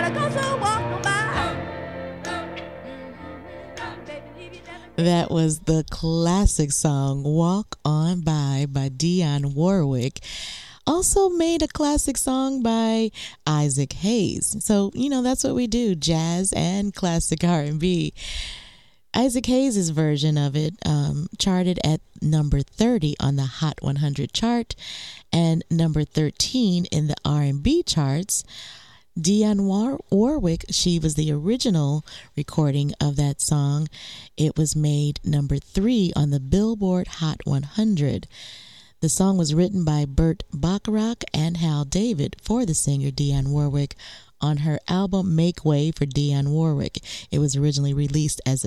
That was the classic song Walk On By Dionne Warwick. Also made a classic song by Isaac Hayes. So, that's what we do, jazz and classic R&B. Isaac Hayes' version of it charted at number 30 on the Hot 100 chart and number 13 in the R&B charts. Dionne Warwick, she was the original recording of that song. It was made number 3 on the Billboard Hot 100. The song was written by Burt Bacharach and Hal David for the singer Dionne Warwick on her album Make Way for Dionne Warwick. It was originally released as